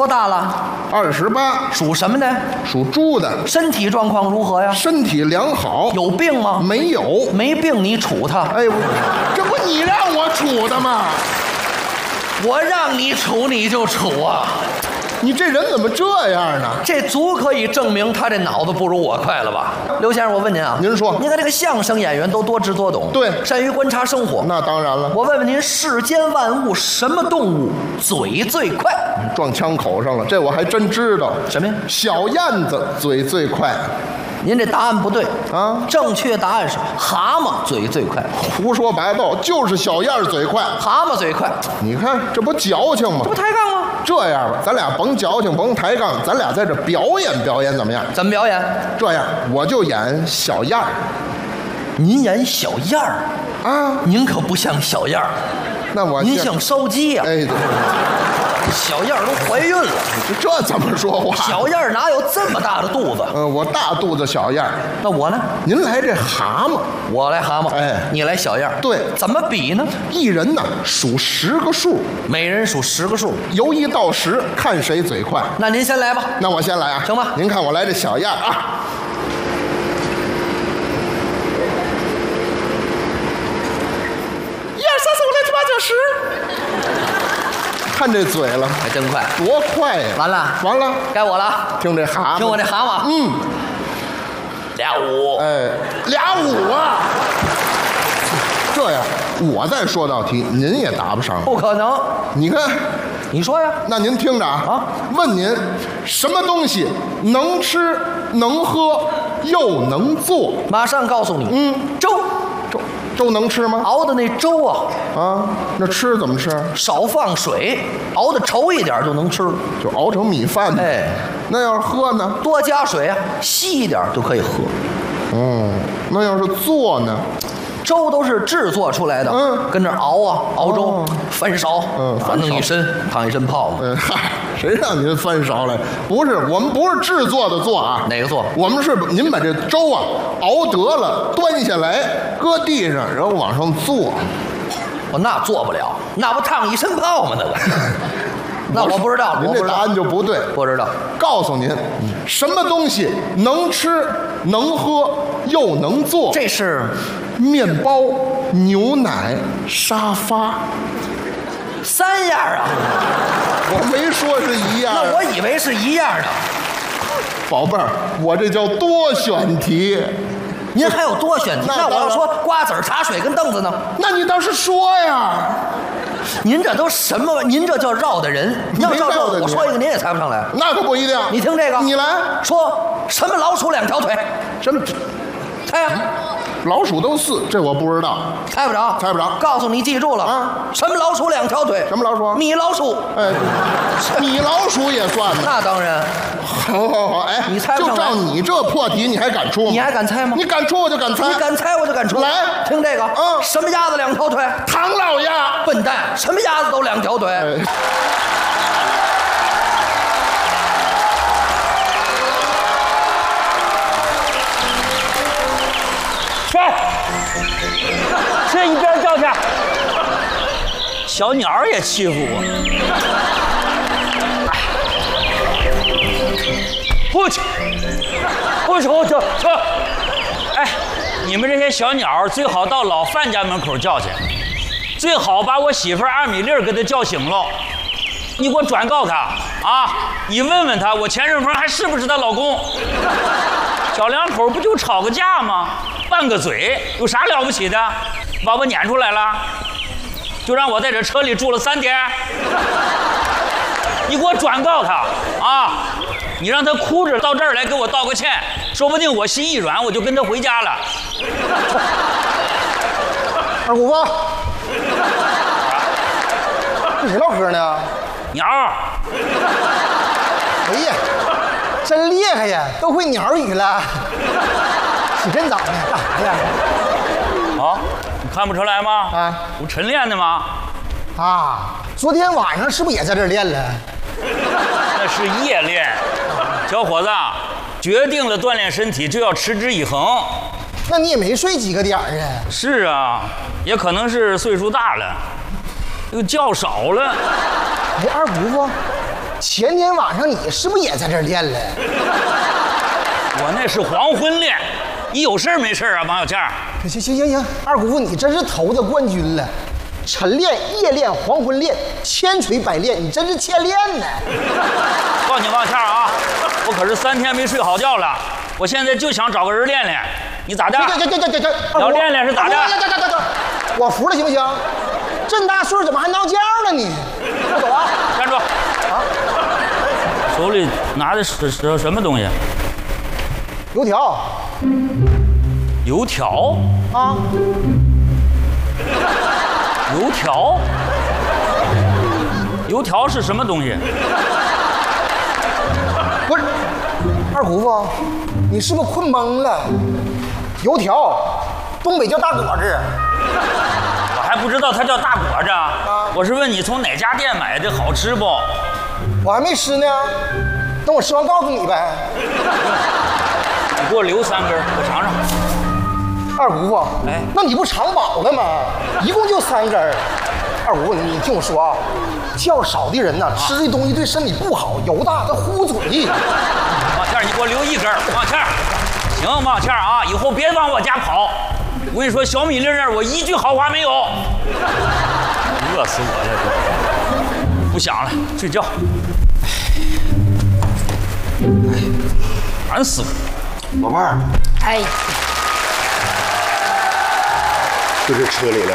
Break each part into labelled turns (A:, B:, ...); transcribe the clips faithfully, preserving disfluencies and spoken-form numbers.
A: 多大了？
B: 二十八。
A: 属什么的？
B: 属猪的。
A: 身体状况如何呀？
B: 身体良好。
A: 有病吗？
B: 没有。
A: 没病你处他？
B: 哎，这不你让我处的吗？
A: 我让你处你就处啊！
B: 你这人怎么这样呢？
A: 这足可以证明他这脑子不如我快了吧？刘先生，我问您啊，
B: 您说，
A: 您看这个相声演员都多知多懂，
B: 对，
A: 善于观察生活。
B: 那当然了。
A: 我问问您，世间万物什么动物嘴最快？
B: 撞枪口上了，这我还真知道。
A: 什么呀？
B: 小燕子嘴最快。
A: 您这答案不对
B: 啊！
A: 正确答案是蛤蟆嘴最快。
B: 胡说八道，就是小燕嘴快，
A: 蛤蟆嘴快。
B: 你看这不矫情吗？
A: 这不抬杠吗？
B: 这样吧，咱俩甭矫情，甭抬杠，咱俩在这表演表演，怎么样？
A: 怎么表演？
B: 这样，我就演小燕儿。
A: 您演小燕儿
B: 啊？
A: 您可不像小燕儿，
B: 那我
A: 您像烧鸡呀、啊！
B: 哎，对。
A: 小燕儿都怀孕了，
B: 这怎么说话？
A: 小燕儿哪有这么大的肚子？
B: 嗯、呃，我大肚子小燕儿。
A: 那我呢？
B: 您来这蛤蟆，
A: 我来蛤蟆，
B: 哎，
A: 你来小燕儿。
B: 对，
A: 怎么比呢？
B: 一人呢数十个数，
A: 每人数十个数，
B: 由一到十，看谁嘴快。
A: 那您先来吧。
B: 那我先来啊，
A: 行吧？
B: 您看我来这小燕儿啊。一二三四五六七八九十。看这嘴了，
A: 还真快，
B: 多快呀！
A: 完了，
B: 完了，
A: 该我了。
B: 听这蛤蟆，
A: 听我这蛤蟆，
B: 嗯，
A: 俩五，
B: 哎，俩五啊！这样，我再说道题，您也答不上。
A: 不可能！
B: 你看，
A: 你说呀？
B: 那您听着啊，
A: 啊，
B: 问您，什么东西能吃、能喝又能做？
A: 马上告诉你，
B: 嗯，
A: 粥。
B: 粥粥能吃吗？
A: 熬的那粥啊，
B: 啊，那吃怎么吃？
A: 少放水，熬的稠一点就能吃了，
B: 就熬成米饭。
A: 哎，
B: 那要是喝呢？
A: 多加水啊，稀一点就可以喝。
B: 哦，那要是做呢？
A: 粥都是制作出来的，
B: 嗯，
A: 跟这熬啊，熬粥，
B: 哦、
A: 翻勺，
B: 嗯，
A: 翻弄一身，烫一身泡嘛。
B: 嗯，嗨，谁让您翻勺来？不是，我们不是制作的做啊。
A: 哪个做？
B: 我们是您把这粥啊熬得了，端下来，搁地上，然后往上做。
A: 我那做不了，那不烫一身泡吗？那个。那我不知道，
B: 您这答案就不对。
A: 不知道。
B: 告诉您，什么东西能吃、能喝又能做？
A: 这是
B: 面包、牛奶、沙发，
A: 三样啊！
B: 我没说是一样。
A: 那我以为是一样的。
B: 宝贝儿，我这叫多选题。
A: 您还有多选题？那我要说瓜子、茶水跟凳子呢？
B: 那你倒是说呀！
A: 您这都什么？您这叫绕的人。你要照这，我说一个您也猜不上来。
B: 那可不一定。
A: 你听这个，
B: 你来
A: 说什么老鼠两条腿？
B: 什么？
A: 猜呀、啊？
B: 老鼠都四，这我不知道。
A: 猜不着，
B: 猜不着。
A: 告诉你，记住了
B: 啊！
A: 什么老鼠两条腿？
B: 什么老鼠？
A: 米老鼠。
B: 哎，米老鼠也算呢。
A: 那当然。
B: 好好好，哎，
A: 你猜不上来。
B: 就照你这破题，你还敢出吗？
A: 你还敢猜吗？
B: 你敢出我就敢猜。
A: 你敢猜我就敢出。
B: 来，
A: 听这个。
B: 嗯。
A: 什么鸭子两条腿？
B: 唐老鸭。
A: 笨蛋，什么鸭子都两条腿。
B: 哎
C: 去，去一边叫去！小鸟也欺负我，不去，不去，不去，去！哎，你们这些小鸟最好到老范家门口叫去，最好把我媳妇二米粒给她叫醒了。你给我转告她啊！你问问她，我钱顺风还是不是她老公？小两口不就吵个架吗？拌个嘴有啥了不起的？把我撵出来了，就让我在这车里住了三天。你给我转告他啊！你让他哭着到这儿来给我道个歉，说不定我心一软，我就跟他回家了。
D: 二姑父，跟谁唠嗑呢？
C: 鸟。
D: 哎呀，真厉害呀，都会鸟语了。起真早呢，干啥呀？
C: 啊，你看不出来吗？
D: 啊，
C: 我晨练的吗？
D: 啊，昨天晚上是不是也在这儿练了？
C: 那是夜练。小伙子，决定了锻炼身体就要持之以恒。
D: 那你也没睡几个点儿啊？
C: 是啊，也可能是岁数大了，这个觉少了。
D: 哎，二姑父， 前天晚上你是不是也在这儿练了？
C: 我那是黄昏练，你有事儿没事儿啊，王小倩？
D: 行行行行，二姑父你真是头子冠军了，晨练、夜练、黄昏练，千锤百炼，你真是欠练呢。
C: 告诉你王小倩啊，我可是三天没睡好觉了，我现在就想找个人练练，你咋的？
D: 这这这这这这，
C: 要练练是咋的？
D: 这这这这，我服了行不行？这么大岁数怎么还闹觉呢你？我走啊！
C: 站住！啊！手里拿的是是什么东西？
D: 油条。
C: 油条
D: 啊？
C: 油条？油条是什么东西？
D: 不是，二姑父，你是不是困懵了？油条，东北叫大果子。
C: 我还不知道它叫大果子。啊、我是问你从哪家店买的，好吃不？
D: 我还没吃呢，等我吃完告诉你呗。
C: 你给我留三根，我尝尝。
D: 二姑父，
C: 哎，
D: 那你不尝饱了吗？一共就三根。二姑父，你听我说啊，较少的人呐、啊，吃这东西对身体不好，油大它糊嘴。
C: 王倩，你给我留一根。王倩，行，王倩啊，以后别往我家跑。我跟你说，小米粒那儿我一句好话没有。饿死我了！不想了，睡觉。哎，烦死了！
B: 宝贝儿，
E: 哎，
B: 就这车里了。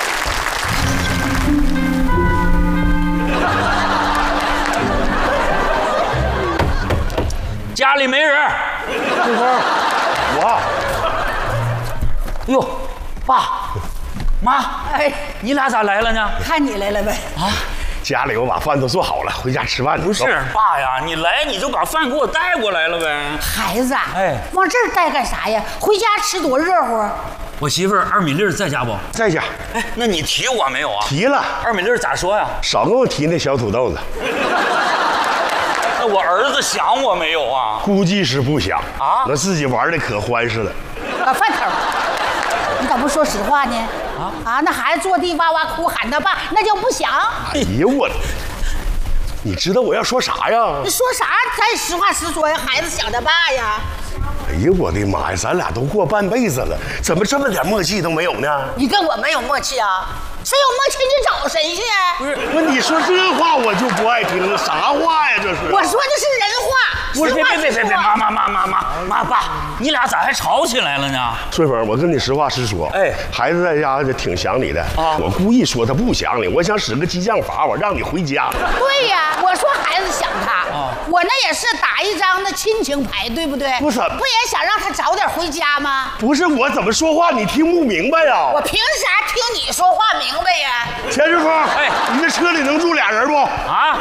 C: 家里没人。
B: 顺风，我。
C: 哟，爸，妈，
E: 哎，
C: 你俩咋来了呢？
E: 看你来了呗。
C: 啊，
B: 家里我把饭都做好了，回家吃饭去。
C: 不是，爸呀，你来你就把饭给我带过来了呗。
E: 孩子，
C: 哎，
E: 往这儿带干啥呀？回家吃多热乎。
C: 我媳妇儿二米粒在家不？
B: 在家。
C: 哎，那你提我没有啊？
B: 提了。
C: 二米粒咋说呀？
B: 少跟我提那小土豆子。
C: 那我儿子想我没有啊？
B: 估计是不想
C: 啊，
B: 那自己玩的可欢实了。
E: 老饭头，你咋不说实话呢？啊啊，那孩子坐地哇哇哭，喊他爸，那叫不想。
B: 哎呀我，你知道我要说啥呀？
E: 你说啥？咱实话实说呀，孩子想他爸呀。
B: 哎呀我的妈呀，咱俩都过半辈子了，怎么这么点默契都没有呢？
E: 你跟我没有默契啊？谁有默契你找谁去？
C: 不是，
B: 不是你说这话我就不爱听了，啥话呀这是？
E: 我说的是人话。
C: 不是，别别别别别，妈妈妈妈妈妈爸，你俩咋还吵起来了呢？
B: 顺风，我跟你实话实说，
C: 哎，
B: 孩子在家就挺想你的
C: 啊。
B: 我故意说他不想你，我想使个激将法，我让你回家。
E: 对呀，我说孩子想他，
C: 啊，
E: 我那也是打一张的亲情牌，对不对？
B: 不是，
E: 不也想让他早点回家吗？
B: 不是我怎么说话你听不明白呀？
E: 我凭啥听你说话明白呀？
B: 钱师傅，
C: 哎，
B: 你这车里能住俩人不？
C: 啊？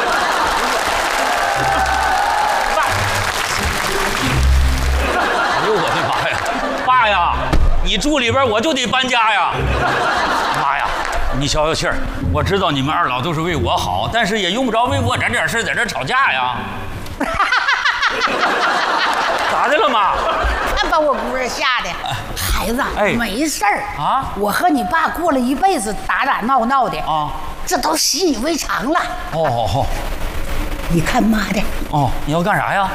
C: 哎呦我的妈呀！爸呀，你住里边我就得搬家呀！妈呀，你消消气儿，我知道你们二老都是为我好，但是也用不着为我这点事在这吵架呀。咋的了妈？
E: 看把我姑儿吓的，孩子，
C: 哎
E: 没事儿
C: 啊。
E: 我和你爸过了一辈子打打闹闹的
C: 啊，
E: 这都习以为常了。
C: 哦哦哦，
E: 你看妈的。
C: 哦，你要干啥呀？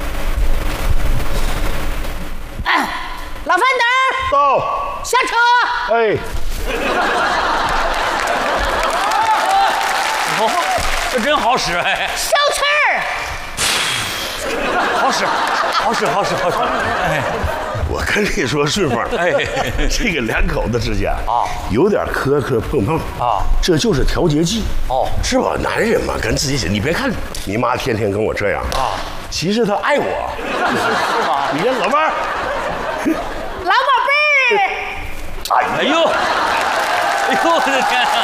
E: 哎，老范等
B: 到，
E: 下车。
B: 哎，
C: 哦，这真好使哎，
E: 消气儿。
C: 好使，好使，好使，好使。哎，
B: 我跟你说，顺风，
C: 哎，
B: 这个两口子之间
C: 啊，
B: 有点磕磕碰碰
C: 啊，
B: 这就是调节剂
C: 哦，
B: 是吧？男人嘛，跟自己写，你别看你妈天天跟我这样
C: 啊，
B: 其实她爱我，
C: 是吗？
B: 你看老伴儿，
E: 老宝贝儿，
C: 哎呦，哎呦，我的天啊！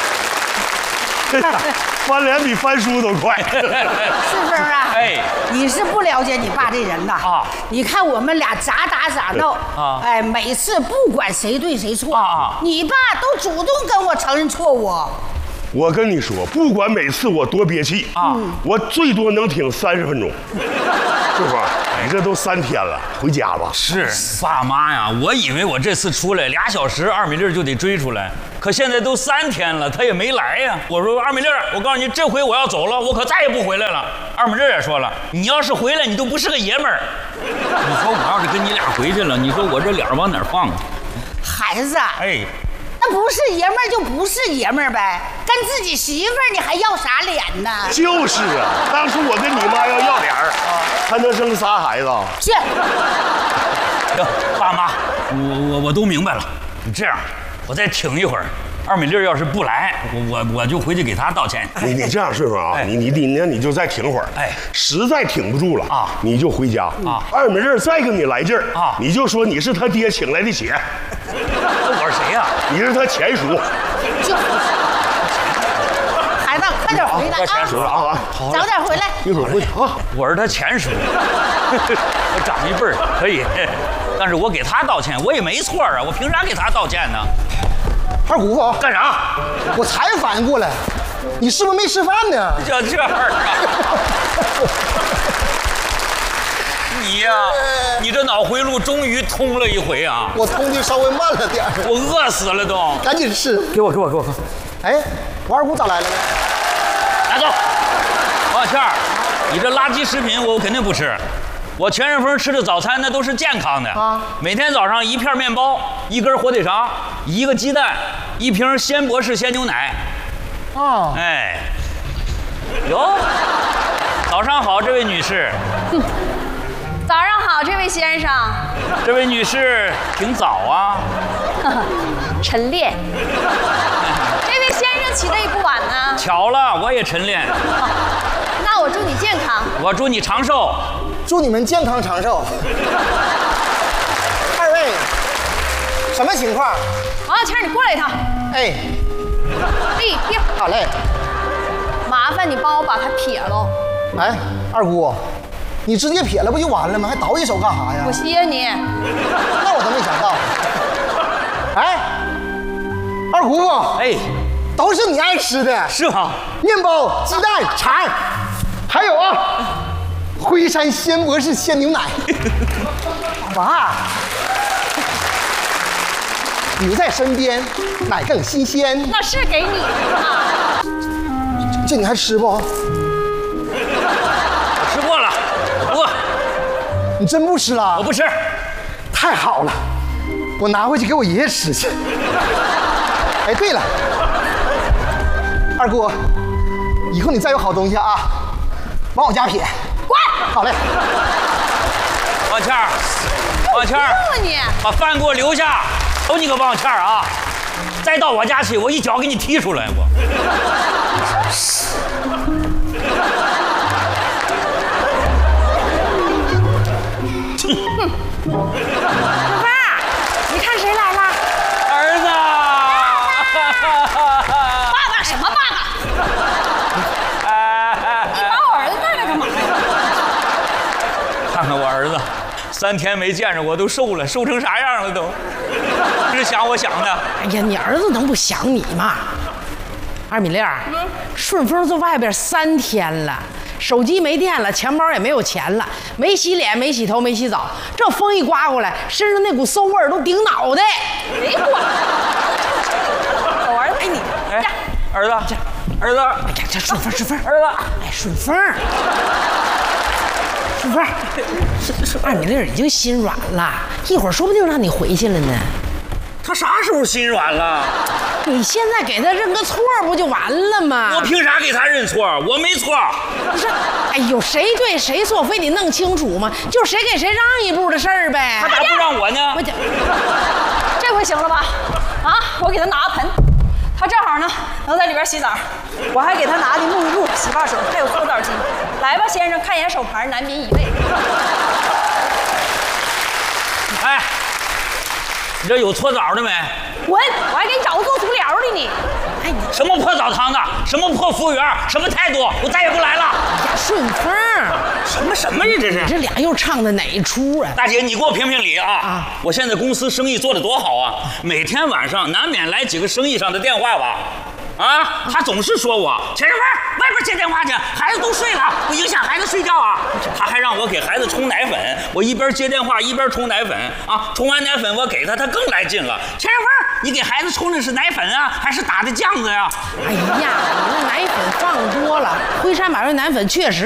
B: 翻脸比翻书都快。
E: 顺风啊，
C: 哎，
E: 你是不了解你爸这人呐
C: 啊！
E: 你看我们俩咋打咋闹
C: 啊
E: 哎，每次不管谁对谁错
C: 啊
E: 你爸都主动跟我承认错误。
B: 我跟你说，不管每次我多憋气
C: 啊，
B: 我最多能挺三十分钟。
F: 师傅，你这都三天了，回家吧。
C: 是爸妈呀，我以为我这次出来俩小时，二米粒就得追出来，可现在都三天了，他也没来呀。我说二米粒，我告诉你，这回我要走了，我可再也不回来了。二米粒也说了，你要是回来，你都不是个爷们儿。你说我要是跟你俩回去了，你说我这脸往哪儿放啊？
E: 孩子，
C: 哎，
E: 那不是爷们儿就不是爷们儿呗，跟自己媳妇儿你还要啥脸呢？
F: 就是啊，当初我跟你妈要要脸儿，还能生仨孩子。
E: 是。
C: 行，爸妈，我我我都明白了。你这样，我再挺一会儿。二米粒要是不来，我我我就回去给他道歉。
F: 你你这样，顺顺啊，
C: 哎
F: 你你你那你就再挺会儿，
C: 哎
F: 实在挺不住了
C: 啊
F: 你就回家
C: 啊
F: 二米粒再跟你来劲儿
C: 啊
F: 你就说你是他爹请来的血，
C: 我是谁呀、
F: 你是他前叔。
E: 就孩子，快点回来
C: 我前叔
E: 啊！
F: 啊啊，
E: 早点回来。
F: 一会儿回去啊。
C: 我是他前叔，我长一辈儿可以，但是我给他道歉，我也没错啊，我凭啥给他道歉呢？
D: 二姑父，
C: 干啥？
D: 我才反应过来，你是不是没吃饭呢？
C: 这这样啊？你呀、你这脑回路终于通了一回啊！
D: 我通的稍微慢了点儿，
C: 我饿死了都。
D: 赶紧吃。
C: 给我，给我，给我！
D: 哎，我二姑咋来了呢？
C: 拿走。王小倩儿，你这垃圾食品我肯定不吃。我全顺风吃的早餐那都是健康的
D: 啊，
C: 每天早上一片面包，一根火腿肠，一个鸡蛋，一瓶鲜博士鲜牛奶。
D: 啊，
C: 哎，哟，早上好，这位女士。
G: 早上好，这位先生。
C: 这位女士挺早啊。
G: 晨练。这位先生起得也不晚呢。
C: 巧了，我也晨练。
G: 那我祝你健康。
C: 我祝你长寿。
D: 祝你们健康长寿。二位，什么情况？
G: 王小倩，你过来一趟。
D: 哎，
G: 立定。
D: 好嘞。
G: 麻烦你帮我把它撇了。
D: 哎，二姑，你直接撇了不就完了吗？还倒一手干啥呀
G: 我？歇你。
D: 那我都没想到。哎，二姑父，
C: 哎，
D: 都是你爱吃的，
C: 是吗？
D: 面包、鸡蛋、肠，还有啊，辉山鲜博士鲜牛奶。娃，你在身边，奶更新鲜。
G: 那是给你的嘛。
D: 这你还吃不？
C: 吃过了，不，
D: 你真不吃了？
C: 我不吃。
D: 太好了，我拿回去给我爷爷吃去。哎，对了，二姑，以后你再有好东西啊，往我家撇。
G: 滚！
D: 好嘞。
C: 王倩儿，王倩儿，
G: 问你，
C: 把饭给我留下，瞅你个王倩儿啊！再到我家去，我一脚给你踢出来！我。
G: 小芳，你看谁来了？
C: 儿子，
G: 爸爸什么爸爸？你把我儿子带来干嘛呀？
C: 看看我儿子，三天没见着我都瘦了，瘦成啥样了都？是想我想的。
H: 哎呀，你儿子能不想你吗？二米粒儿，顺丰在外边三天了，手机没电了，钱包也没有钱了，没洗脸，没洗头，没洗澡，这风一刮过来，身上那股馊味儿都顶脑袋。
G: 没管。我儿子，哎你，
C: 哎，儿子，儿子，
H: 哎呀，这顺丰，顺丰，
C: 儿子，
H: 哎，顺丰，顺丰，二米粒儿已经心软了，一会儿说不定让你回去了呢。
C: 他啥时候心软了？
H: 你现在给他认个错不就完了吗？
C: 我凭啥给他认错？我没错。
H: 不是，哎呦，谁对谁错，非得弄清楚吗？就谁给谁让一步的事儿呗。
C: 他咋不让我呢？
H: 我讲，
G: 这回行了吧？啊，我给他拿个盆，他正好呢能在里边洗澡，我还给他拿的沐浴露、洗发水，还有搓澡巾。来吧，先生，看一眼手牌，难免一位。
C: 哎，你这有搓澡的没？
G: 滚！我还给你找个做足疗的呢。
C: 哎，什么破澡堂子，什么破服务员，什么态度，我再也不来了。
H: 呀，顺丰，
C: 什么什么呀？这是
H: 这俩又唱的哪一出啊？
C: 大姐，你给我评评理啊！
H: 啊
C: 我现在公司生意做得多好啊，每天晚上难免来几个生意上的电话吧。 啊，他总是说我钱生芬外边接电话去，孩子都睡了，不影响孩子睡觉啊。他还让我给孩子冲奶粉，我一边接电话一边冲奶粉啊，冲完奶粉我给他，他更来劲了。钱生芬，你给孩子冲的是奶粉啊，还是打的酱子呀？
H: 哎呀，你那奶粉放多了，辉山百味奶粉确实